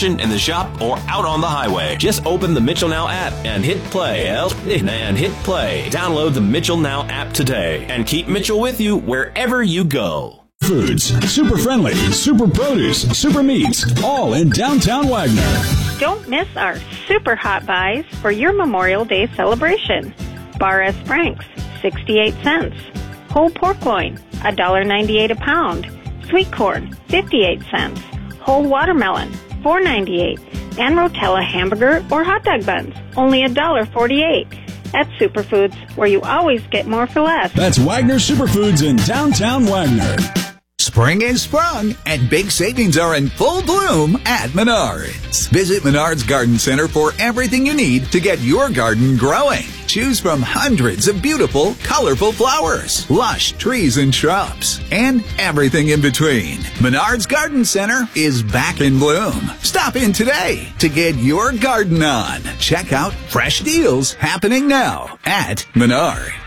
kitchen, in the shop, or out on the highway. Just open the Mitchell Now app and hit play. And hit play. Download the Mitchell Now app today and keep Mitchell with you wherever you go. Foods, super friendly, super produce, super meats, all in downtown Wagner. Don't miss our super hot buys for your Memorial Day celebration. Bar S. Frank's, 68 cents. Whole pork loin, $1.98 a pound. Sweet corn, 58 cents. Whole watermelon, $4.98. And Rotella hamburger or hot dog buns, only $1.48. At Superfoods, where you always get more for less. That's Wagner Superfoods in downtown Wagner. Spring is sprung, and big savings are in full bloom at Menards. Visit Menards Garden Center for everything you need to get your garden growing. Choose from hundreds of beautiful, colorful flowers, lush trees and shrubs, and everything in between. Menards Garden Center is back in bloom. Stop in today to get your garden on. Check out fresh deals happening now at Menards.